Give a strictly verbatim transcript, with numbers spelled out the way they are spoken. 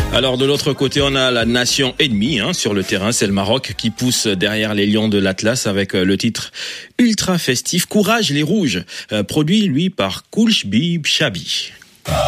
Alors de l'autre côté, on a la nation ennemie hein, sur le terrain, c'est le Maroc qui pousse derrière les Lions de l'Atlas avec le titre ultra festif Courage les Rouges, euh, produit lui par Koulchbib Chabi.